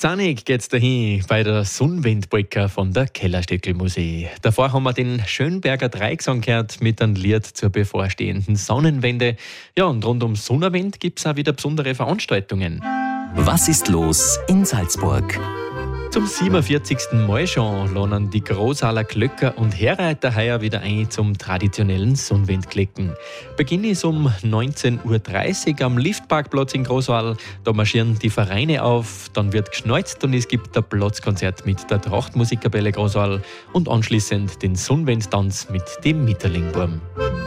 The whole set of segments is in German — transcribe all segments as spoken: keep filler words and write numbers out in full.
Zahnig geht's dahin bei der Sonnenwindpolka von der Kellersteckel-Musik. Davor haben wir den Schönberger Dreigesang gehört mit einem Lied zur bevorstehenden Sonnenwende. Ja, und rund um Sonnenwind gibt's auch wieder besondere Veranstaltungen. Was ist los in Salzburg? Zum siebenundvierzigsten Mal schon laden die Großaler Glöcker und Herreiter heuer wieder ein zum traditionellen Sonnenwindklicken. Beginn ist um neunzehn Uhr dreißig am Liftparkplatz in Großwall. Da marschieren die Vereine auf, dann wird geschneuzt und es gibt ein Platzkonzert mit der Trachtmusikkapelle Großwall und anschließend den Sonnenwindtanz mit dem Mitterlingburm.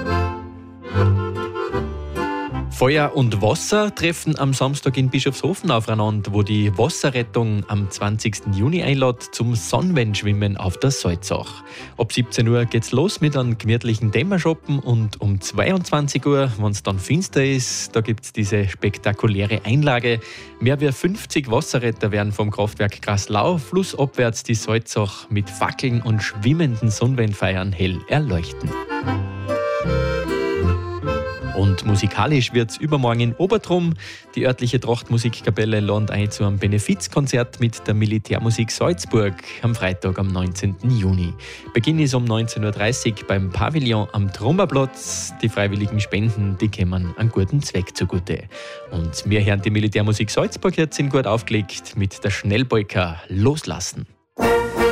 Feuer und Wasser treffen am Samstag in Bischofshofen aufeinander, wo die Wasserrettung am zwanzigsten Juni einlädt zum Sonnenwindschwimmen auf der Salzach. Ab siebzehn Uhr geht's los mit einem gemütlichen Dämmerschoppen und um zweiundzwanzig Uhr, wenn es dann finster ist, da gibt's diese spektakuläre Einlage. Mehr als fünfzig Wasserretter werden vom Kraftwerk Graslau flussabwärts die Salzach mit Fackeln und schwimmenden Sonnenwindfeiern hell erleuchten. Und musikalisch wird's übermorgen in Obertrum. Die örtliche Trachtmusikkapelle lädt ein zu einem Benefizkonzert mit der Militärmusik Salzburg am Freitag am neunzehnten Juni. Beginn ist um neunzehn Uhr dreißig beim Pavillon am Trummerplatz. Die freiwilligen Spenden, die kommen einen guten Zweck zugute. Und wir hören die Militärmusik Salzburg jetzt in gut aufgelegt mit der Schnellpolka Loslassen.